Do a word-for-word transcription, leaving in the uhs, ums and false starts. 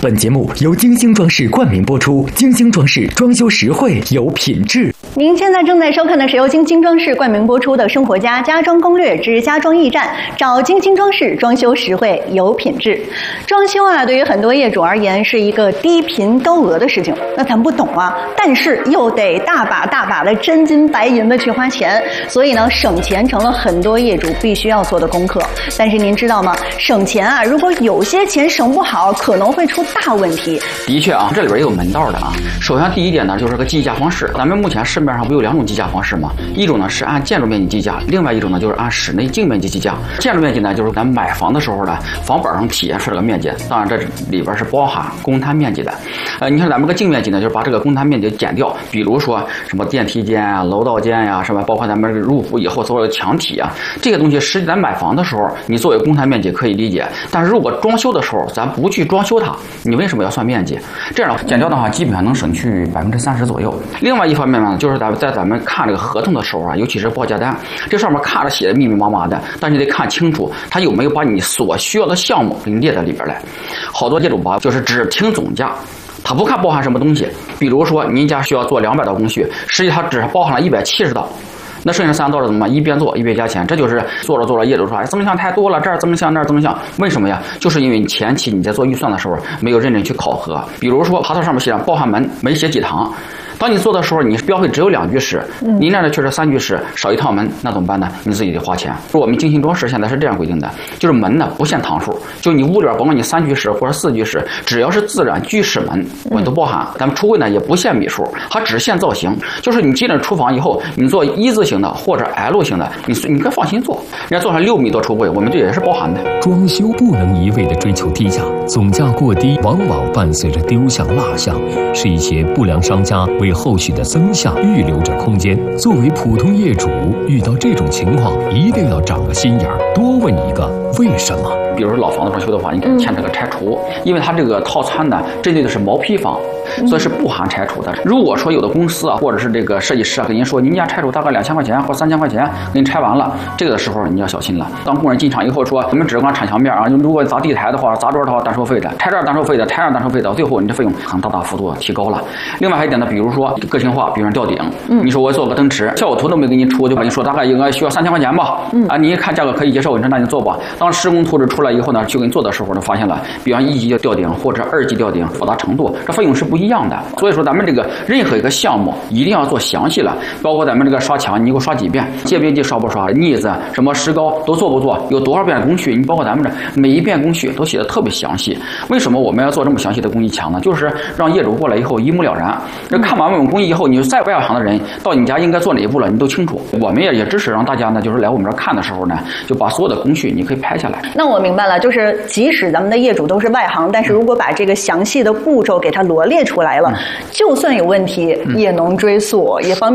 本节目由金星装饰冠名播出，金星装饰装修实惠有品质。 您现在正在收看的是由金星装饰冠名播出的《生活家家装攻略之家装驿站》，找金星装饰，装修实惠有品质。装修啊，对于很多业主而言是一个低频高额的事情，那咱不懂啊，但是又得大把大把的真金白银的去花钱，所以呢，省钱成了很多业主必须要做的功课。但是您知道吗？省钱啊，如果有些钱省不好，可能会出大问题。 的确啊，这里边也有门道的啊。首先第一点呢，就是个计价方式。咱们目前市面上不有两种计价方式吗？一种呢是按建筑面积计价，另外一种呢就是按室内净面积计价。建筑面积呢，就是咱买房的时候呢，房本上体现出这个面积，当然这里边是包含公摊面积的。呃，你看咱们个净面积呢，就是把这个公摊面积减掉，比如说什么电梯间啊、楼道间呀、啊，什么包括咱们入户以后所有的墙体啊，这些东西实际咱买房的时候，你作为公摊面积可以理解，但是如果装修的时候咱不去装修它，你为什么要算面积？这样减掉的话，基本上能省去百分之三十左右。另外一方面呢，就是咱们在咱们看这个合同的时候啊，尤其是报价单，这上面看着写的密密麻麻的，但是你得看清楚，它有没有把你所需要的项目给你列在里边来。好多业主吧，就是只听总价。他不看包含什么东西，比如说您家需要做两百道工序，实际它只包含了一百七十道，那剩下三道是怎么办？一边做一边加钱，这就是做着做着业主说，哎，增项太多了，这儿增项那儿增项，为什么呀？就是因为你前期你在做预算的时候没有认真去考核，比如说爬头上面写上包含门，没写几堂。当你做的时候，你标配只有两居室，您那儿却是三居室，少一套门，那怎么办呢？你自己得花钱。我们金星装饰现在是这样规定的，就是门呢不限堂数，就你屋里边甭管你三居室或者四居室，只要是自然居室门，我们都包含。咱们橱柜呢也不限米数，它只限造型，就是你进了厨房以后，你做一字形的或者 L 型的，你你可以放心做。人家做上六米多橱柜，我们这也是包含的。 装修不能一味的追求低价，总价过低往往伴随着丢项落项，是一些不良商家为为后续的增项预留着空间。作为普通业主，遇到这种情况，一定要长个心眼儿，多问一个为什么。 比如说老房子装修的话，你可以签这个拆除，因为它这个套餐呢，针对的是毛坯房，所以是不含拆除的。如果说有的公司啊，或者是这个设计师啊，跟您说您家拆除大概两千块钱或三千块钱，给你拆完了，这个的时候你要小心了。当工人进场以后说，咱们只管铲墙面啊，如果砸地台的话、砸桌的话单收费的，拆这儿单收费的，拆那儿单收费的，最后你这费用可能大大幅度提高了。另外还有一点呢，比如说个性化，比如说吊顶，嗯、你说我做个灯池，效果图都没给你出，就把你说大概应该需要三千块钱吧，嗯、啊，你一看价格可以接受，你说那你做吧。当施工图纸出来以后呢，去给你做的时候呢，发现了，比方一级吊顶或者二级吊顶复杂程度，这费用是不一样的。所以说咱们这个任何一个项目一定要做详细了，包括咱们这个刷墙，你给我刷几遍，界边机刷不刷，腻子什么石膏都做不做，有多少遍工序，你包括咱们这每一遍工序都写的特别详细。为什么我们要做这么详细的工艺墙呢？就是让业主过来以后一目了然。这看完我们工艺以后，你再外行的人到你家应该做哪一步了，你都清楚。我们也也支持让大家呢，就是来我们这儿看的时候呢，就把所有的工序你可以拍下来。 那我明白了，就是即使咱们的业主都是外行，但是如果把这个详细的步骤给它罗列出来了，嗯、就算有问题也能追溯，也方便。